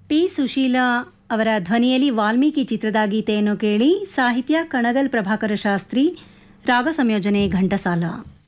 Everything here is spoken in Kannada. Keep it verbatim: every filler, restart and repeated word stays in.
ಪಿ ಸುಶೀಲಾ ಅವರ ಧ್ವನಿಯಲ್ಲಿ ವಾಲ್ಮೀಕಿ ಚಿತ್ರದ ಗೀತೆಯನ್ನು ಕೇಳಿ. ಸಾಹಿತ್ಯ ಕಣಗಲ್ ಪ್ರಭಾಕರ ಶಾಸ್ತ್ರಿ, ರಾಗ ಸಂಯೋಜನೆ ಘಂಟಸಾಲ.